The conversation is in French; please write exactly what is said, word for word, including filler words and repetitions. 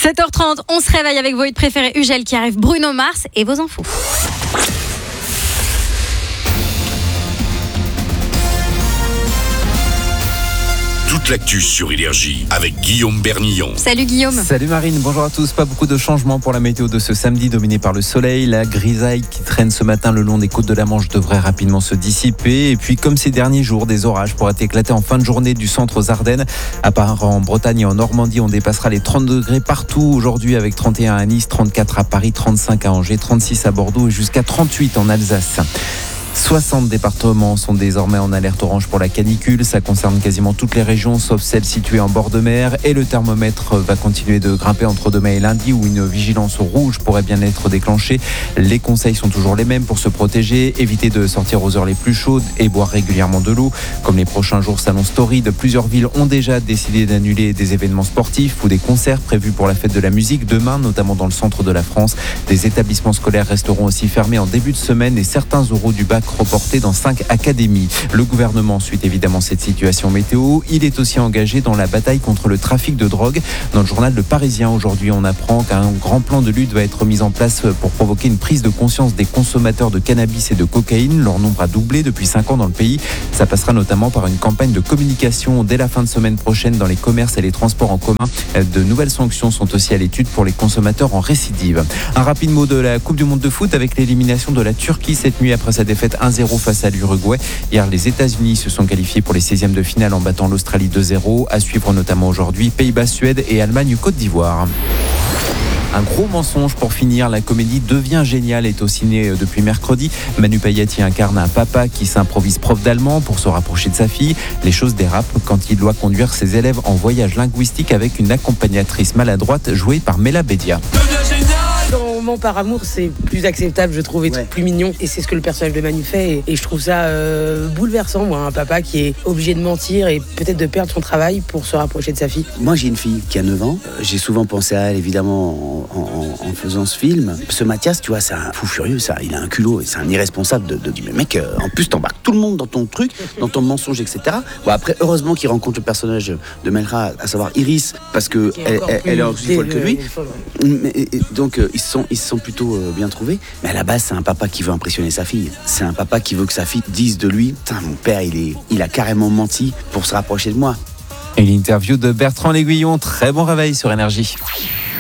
sept heures trente, on se réveille avec vos hits préférés. Ugel qui arrive, Bruno Mars et vos infos. Toute l'actu sur Énergie avec Guillaume Bernillon. Salut Guillaume. Salut Marine, bonjour à tous. Pas beaucoup de changements pour la météo de ce samedi, dominé par le soleil. La grisaille qui traîne ce matin le long des côtes de la Manche devrait rapidement se dissiper. Et puis comme ces derniers jours, des orages pourraient éclater en fin de journée du centre aux Ardennes. À part en Bretagne et en Normandie, on dépassera les trente degrés partout aujourd'hui, avec trente et un à Nice, trente-quatre à Paris, trente-cinq à Angers, trente-six à Bordeaux et jusqu'à trente-huit en Alsace. soixante départements sont désormais en alerte orange pour la canicule. Ça concerne quasiment toutes les régions sauf celles situées en bord de mer. Et le thermomètre va continuer de grimper entre demain et lundi, où une vigilance rouge pourrait bien être déclenchée. Les conseils sont toujours les mêmes pour se protéger. Éviter de sortir aux heures les plus chaudes et boire régulièrement de l'eau. Comme les prochains jours s'annoncent torrides, plusieurs villes ont déjà décidé d'annuler des événements sportifs ou des concerts prévus pour la fête de la musique demain, notamment dans le centre de la France. Des établissements scolaires resteront aussi fermés en début de semaine et certains oraux du bac reporté dans cinq académies. Le gouvernement suit évidemment cette situation météo. Il est aussi engagé dans la bataille contre le trafic de drogue. Dans le journal Le Parisien, aujourd'hui, on apprend qu'un grand plan de lutte va être mis en place pour provoquer une prise de conscience des consommateurs de cannabis et de cocaïne. Leur nombre a doublé depuis cinq ans dans le pays. Ça passera notamment par une campagne de communication dès la fin de semaine prochaine dans les commerces et les transports en commun. De nouvelles sanctions sont aussi à l'étude pour les consommateurs en récidive. Un rapide mot de la Coupe du Monde de foot avec l'élimination de la Turquie cette nuit après sa défaite un zéro face à l'Uruguay. Hier, les États-Unis se sont qualifiés pour les seizièmes de finale en battant l'Australie deux zéro. À suivre notamment aujourd'hui Pays-Bas-Suède et Allemagne-Côte d'Ivoire. Un gros mensonge pour finir, la comédie Devient géniale est au ciné depuis mercredi. Manu Payet incarne un papa qui s'improvise prof d'allemand pour se rapprocher de sa fille. Les choses dérapent quand il doit conduire ses élèves en voyage linguistique avec une accompagnatrice maladroite jouée par Mela Bédia. Dans Roman par amour, c'est plus acceptable, je trouve, et ouais. plus mignon. Et c'est ce que le personnage de Manu fait. Et, et je trouve ça euh, bouleversant, moi, un papa qui est obligé de mentir et peut-être de perdre son travail pour se rapprocher de sa fille. Moi, j'ai une fille qui a neuf ans. J'ai souvent pensé à elle, évidemment, en, en, en faisant ce film. Ce Mathias, tu vois, c'est un fou furieux, ça. Il a un culot et c'est un irresponsable de, de dire, mais mec, euh, en plus, t'embarques tout le monde dans ton truc, dans ton mensonge, et cetera. Bon, après, heureusement qu'il rencontre le personnage de Melra, à savoir Iris, parce que elle, elle, elle est aussi folle que lui. Mais, et, et, donc, euh, ils se sont, ils se sont plutôt euh, bien trouvés. Mais à la base, c'est un papa qui veut impressionner sa fille. C'est un papa qui veut que sa fille dise de lui, putain, mon père, il, est, il a carrément menti pour se rapprocher de moi. Et l'interview de Bertrand L'Aiguillon. Très bon réveil sur Énergie.